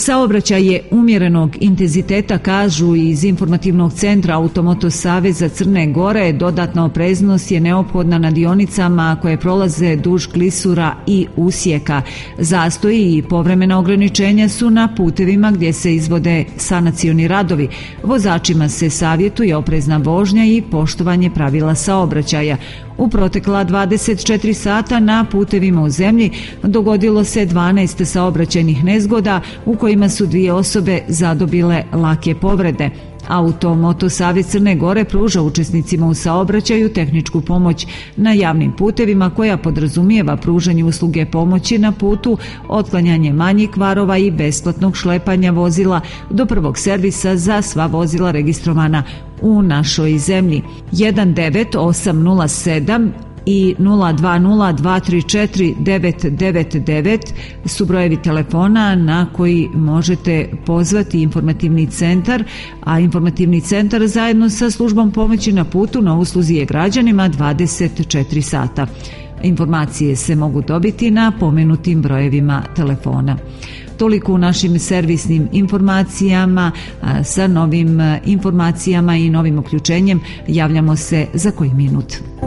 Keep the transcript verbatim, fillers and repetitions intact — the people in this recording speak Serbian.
Saobraćaj je umjerenog intenziteta, kažu iz Informativnog centra Automoto Saveza Crne Gore. Dodatna opreznost je neophodna na dionicama koje prolaze duž klisura i usjeka. Zastoji i povremena ograničenja su na putevima gdje se izvode sanacioni radovi. Vozačima se savjetuje oprezna vožnja i poštovanje pravila saobraćaja. U protekla dvadeset četiri sata na putevima u zemlji dogodilo se dvanaest saobraćajnih nezgoda u kojima su dvije osobe zadobile lake povrede. Automoto Savez Crne Gore pruža učesnicima u saobraćaju tehničku pomoć na javnim putevima koja podrazumijeva pružanje usluge pomoći na putu, otklanjanje manjih kvarova i besplatnog šlepanja vozila do prvog servisa za sva vozila registrovana u našoj zemlji. jedan devet osam nula sedam i nula dva nula dva tri četiri devet devet devet su brojevi telefona na koji možete pozvati informativni centar, a informativni centar zajedno sa službom pomoći na putu na usluzi je građanima dvadeset četiri sata. Informacije se mogu dobiti na pomenutim brojevima telefona. Toliko u našim servisnim informacijama. Sa novim informacijama i novim uključenjem javljamo se za koji minut.